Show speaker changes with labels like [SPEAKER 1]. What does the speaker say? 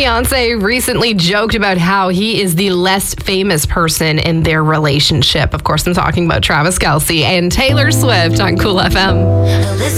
[SPEAKER 1] fiance recently joked about how he is the less famous person in their relationship. Of course, I'm talking about Travis Kelce and Taylor Swift on Cool FM.